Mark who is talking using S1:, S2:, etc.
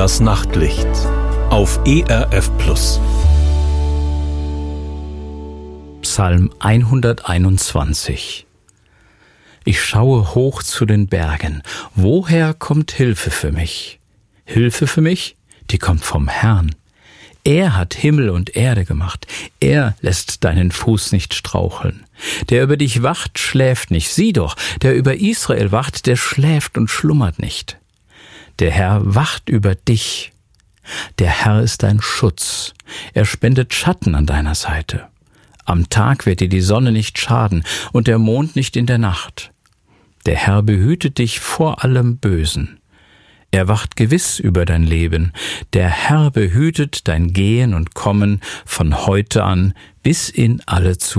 S1: Das Nachtlicht auf ERF Plus.
S2: Psalm 121. Ich schaue hoch zu den Bergen. Woher kommt Hilfe für mich? Hilfe für mich? Die kommt vom Herrn. Er hat Himmel und Erde gemacht. Er lässt deinen Fuß nicht straucheln. Der über dich wacht, schläft nicht. Sieh doch, der über Israel wacht, der schläft und schlummert nicht. Der Herr wacht über dich. Der Herr ist dein Schutz. Er spendet Schatten an deiner Seite. Am Tag wird dir die Sonne nicht schaden und der Mond nicht in der Nacht. Der Herr behütet dich vor allem Bösen. Er wacht gewiss über dein Leben. Der Herr behütet dein Gehen und Kommen von heute an bis in alle Zukunft.